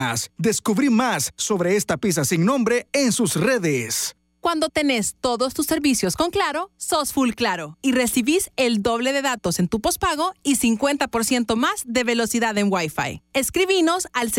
Descubrí más sobre esta pizza sin nombre en sus redes. Cuando tenés todos tus servicios con Claro, sos full Claro y recibís el doble de datos en tu pospago y 50% más de velocidad en Wi-Fi. Escribinos al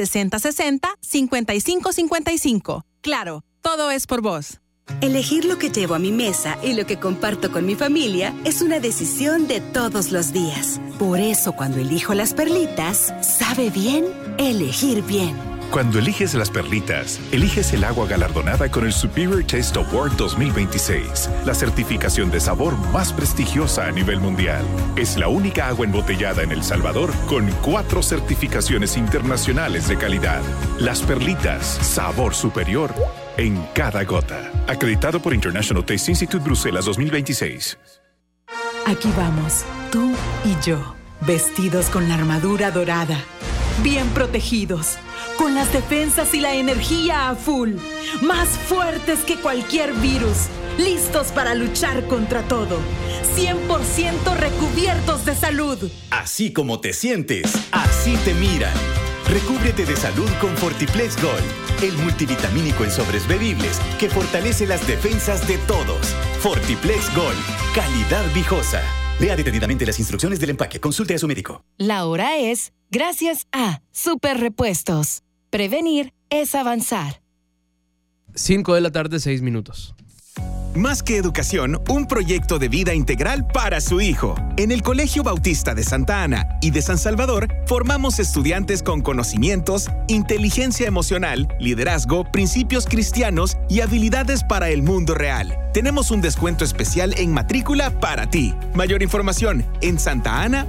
6060-5555. Claro, todo es por vos. Elegir lo que llevo a mi mesa y lo que comparto con mi familia es una decisión de todos los días. Por eso, cuando elijo las perlitas, sabe bien elegir bien. Cuando eliges las perlitas, eliges el agua galardonada con el Superior Taste Award 2026, la certificación de sabor más prestigiosa a nivel mundial. Es la única agua embotellada en El Salvador con 4 certificaciones internacionales de calidad. Las perlitas, sabor superior en cada gota. Acreditado por International Taste Institute Bruselas 2026. Aquí vamos, tú y yo, vestidos con la armadura dorada, bien protegidos, con las defensas y la energía a full, más fuertes que cualquier virus, listos para luchar contra todo, 100% recubiertos de salud. Así como te sientes, así te miran. Recúbrete de salud con Fortiplex Gold, el multivitamínico en sobres bebibles que fortalece las defensas de todos. Fortiplex Gold, calidad viejosa. Lea detenidamente las instrucciones del empaque. Consulte a su médico. La hora es gracias a Super Repuestos. Prevenir es avanzar. 5 de la tarde, 6 minutos. Más que educación, un proyecto de vida integral para su hijo. En el Colegio Bautista de Santa Ana y de San Salvador, formamos estudiantes con conocimientos, inteligencia emocional, liderazgo, principios cristianos y habilidades para el mundo real. Tenemos un descuento especial en matrícula para ti. Mayor información en Santa Ana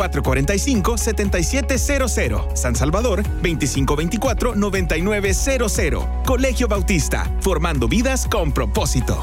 2445-7700, San Salvador 2524-9900. Colegio Bautista, formando vidas con propósito.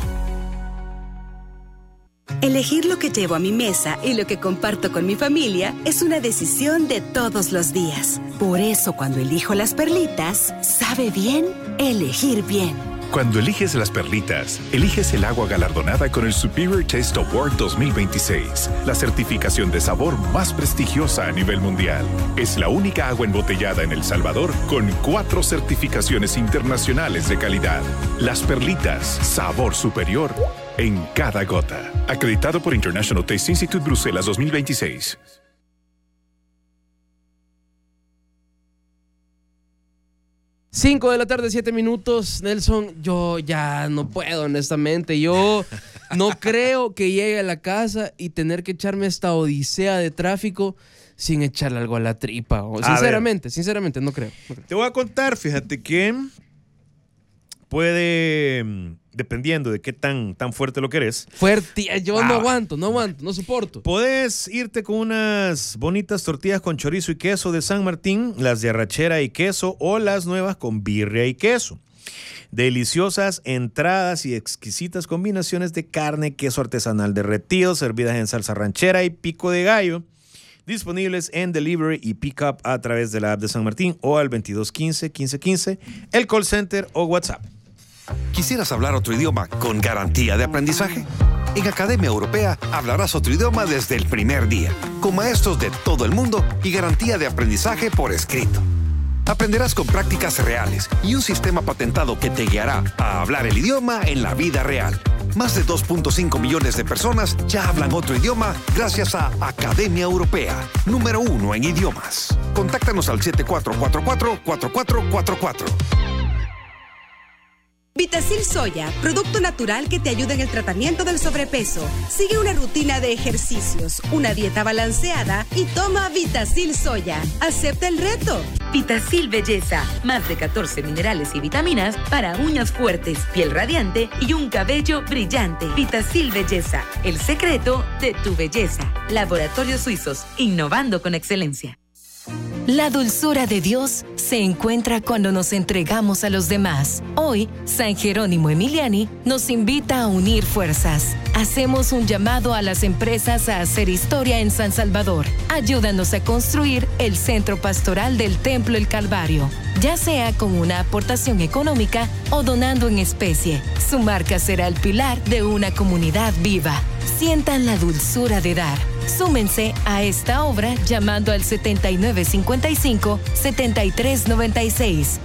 Elegir lo que llevo a mi mesa y lo que comparto con mi familia es una decisión de todos los días. Por eso, cuando elijo las perlitas, sabe bien elegir bien. Cuando eliges las perlitas, eliges el agua galardonada con el Superior Taste Award 2026, la certificación de sabor más prestigiosa a nivel mundial. Es la única agua embotellada en El Salvador con 4 certificaciones internacionales de calidad. Las perlitas, sabor superior en cada gota. Acreditado por International Taste Institute Bruselas 2026. Cinco de la tarde, 7 minutos. Nelson, yo ya no puedo, honestamente. Yo no creo que llegue a la casa y tener que echarme esta odisea de tráfico sin echarle algo a la tripa. Sinceramente, no creo. Te voy a contar, fíjate que puede, dependiendo de qué tan fuerte lo querés. Fuerte, yo no aguanto, no soporto. Podés irte con unas bonitas tortillas con chorizo y queso de San Martín, las de arrachera y queso o las nuevas con birria y queso. Deliciosas entradas y exquisitas combinaciones de carne, queso artesanal derretido, servidas en salsa ranchera y pico de gallo. Disponibles en delivery y pick-up a través de la app de San Martín o al 2215-1515, el call center o WhatsApp. ¿Quisieras hablar otro idioma con garantía de aprendizaje? En Academia Europea hablarás otro idioma desde el primer día, con maestros de todo el mundo y garantía de aprendizaje por escrito. Aprenderás con prácticas reales y un sistema patentado que te guiará a hablar el idioma en la vida real. Más de 2.5 millones de personas ya hablan otro idioma gracias a Academia Europea, número 1 en idiomas. Contáctanos al 7444-4444. Vitacil Soya, producto natural que te ayuda en el tratamiento del sobrepeso. Sigue una rutina de ejercicios, una dieta balanceada y toma Vitacil Soya. Acepta el reto. Vitacil Belleza, más de 14 minerales y vitaminas para uñas fuertes, piel radiante y un cabello brillante. Vitacil Belleza, el secreto de tu belleza. Laboratorios Suizos, innovando con excelencia. La dulzura de Dios se encuentra cuando nos entregamos a los demás. Hoy, San Jerónimo Emiliani nos invita a unir fuerzas. Hacemos un llamado a las empresas a hacer historia en San Salvador. Ayúdanos a construir el centro pastoral del Templo El Calvario, ya sea con una aportación económica o donando en especie. Su marca será el pilar de una comunidad viva. Sientan la dulzura de dar. Súmense a esta obra llamando al 7955-7396.